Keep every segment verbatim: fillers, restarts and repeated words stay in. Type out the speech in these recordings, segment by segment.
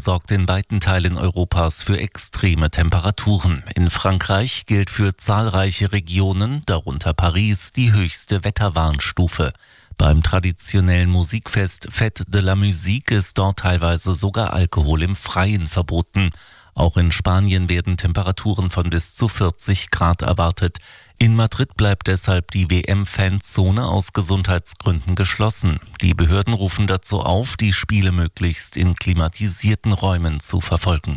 sorgt in weiten Teilen Europas für extreme Temperaturen. In Frankreich gilt für zahlreiche Regionen, darunter Paris, die höchste Wetterwarnstufe. Beim traditionellen Musikfest Fête de la Musique ist dort teilweise sogar Alkohol im Freien verboten. Auch in Spanien werden Temperaturen von bis zu vierzig Grad erwartet. In Madrid bleibt deshalb die W M-Fanzone aus Gesundheitsgründen geschlossen. Die Behörden rufen dazu auf, die Spiele möglichst in klimatisierten Räumen zu verfolgen.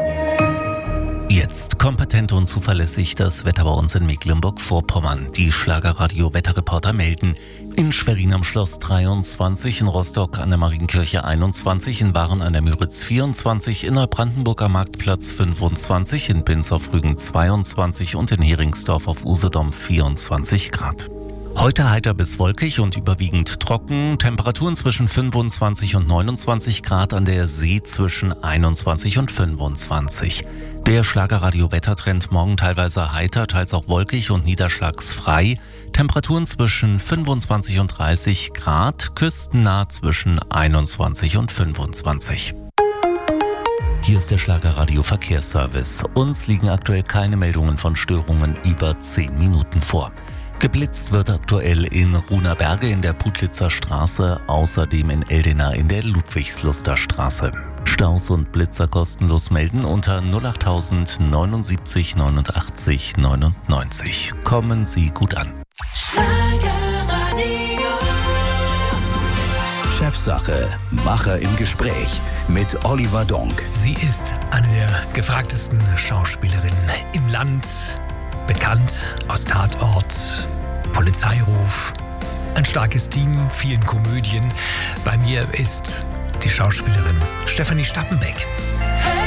Jetzt kompetent und zuverlässig das Wetter bei uns in Mecklenburg-Vorpommern. Die Schlagerradio-Wetterreporter melden: in Schwerin am Schloss dreiundzwanzig, in Rostock an der Marienkirche einundzwanzig, in Waren an der Müritz vierundzwanzig, in Neubrandenburg am Marktplatz fünfundzwanzig, in Binz auf Rügen zweiundzwanzig und in Heringsdorf auf Usedom vierundzwanzig Grad. Heute heiter bis wolkig und überwiegend trocken, Temperaturen zwischen fünfundzwanzig und neunundzwanzig Grad, an der See zwischen einundzwanzig und fünfundzwanzig. Der Schlagerradio-Wettertrend: morgen teilweise heiter, teils auch wolkig und niederschlagsfrei. Temperaturen zwischen fünfundzwanzig und dreißig Grad, küstennah zwischen einundzwanzig und fünfundzwanzig. Hier ist der Schlagerradio-Verkehrsservice. Uns liegen aktuell keine Meldungen von Störungen über zehn Minuten vor. Geblitzt wird aktuell in Runerberge in der Putlitzer Straße, außerdem in Eldena in der Ludwigsluster Straße. Staus und Blitzer kostenlos melden unter null acht neunundsiebzig neunundachtzig neunundneunzig. Kommen Sie gut an. Chefsache, Macher im Gespräch mit Oliver Donk. Sie ist eine der gefragtesten Schauspielerinnen im Land. Bekannt aus Tatort, Polizeiruf, ein starkes Team, vielen Komödien. Bei mir ist die Schauspielerin Stefanie Stappenbeck.